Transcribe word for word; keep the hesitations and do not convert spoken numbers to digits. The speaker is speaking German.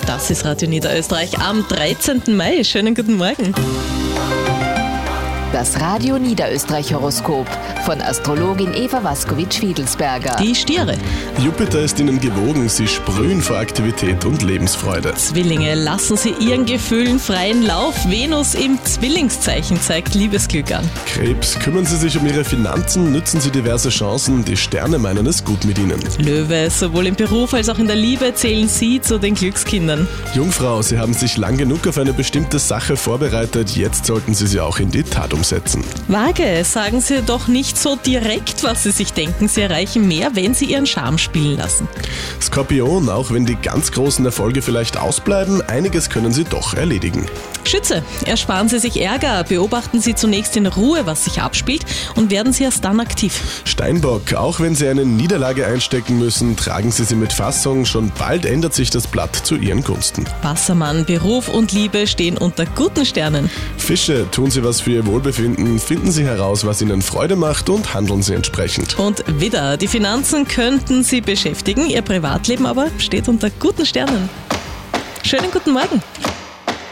Das ist Radio Niederösterreich am dreizehnten Mai. Schönen guten Morgen. Das Radio Niederösterreich Horoskop von Astrologin Eva Waskowitsch-Fiedelsberger. Die Stiere. Jupiter ist Ihnen gewogen, Sie sprühen vor Aktivität und Lebensfreude. Zwillinge, lassen Sie Ihren Gefühlen freien Lauf. Venus im Zwillingszeichen zeigt Liebesglück an. Krebs, kümmern Sie sich um Ihre Finanzen, nützen Sie diverse Chancen, die Sterne meinen es gut mit Ihnen. Löwe, sowohl im Beruf als auch in der Liebe zählen Sie zu den Glückskindern. Jungfrau, Sie haben sich lang genug auf eine bestimmte Sache vorbereitet, jetzt sollten Sie sie auch in die Tat umsetzen. Waage, sagen Sie doch nicht so direkt, was Sie sich denken. Sie erreichen mehr, wenn Sie Ihren Charme spielen lassen. Skorpion, auch wenn die ganz großen Erfolge vielleicht ausbleiben, einiges können Sie doch erledigen. Schütze, ersparen Sie sich Ärger, beobachten Sie zunächst in Ruhe, was sich abspielt und werden Sie erst dann aktiv. Steinbock, auch wenn Sie eine Niederlage einstecken müssen, tragen Sie sie mit Fassung, schon bald ändert sich das Blatt zu Ihren Gunsten. Wassermann, Beruf und Liebe stehen unter guten Sternen. Fische, tun Sie was für Ihr Wohlbefinden, finden Sie heraus, was Ihnen Freude macht und handeln Sie entsprechend. Und Widder, die Finanzen könnten Sie beschäftigen, Ihr Privatleben aber steht unter guten Sternen. Schönen guten Morgen.